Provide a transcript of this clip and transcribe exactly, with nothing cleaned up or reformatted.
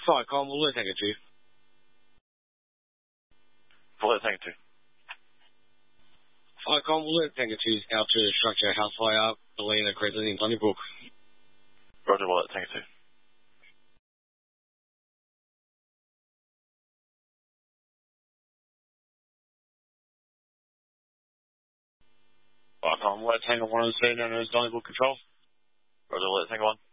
Firecom, we'll take it to you. Bullet, thank you. Firecom, we'll take it to you out to structure house fire, Belina, Creighton, in Donnybrook. Roger, Bullet, thank you. Firecom, we'll take one on the scene known as Donnybrook Control. Roger, Bullet, thank you one.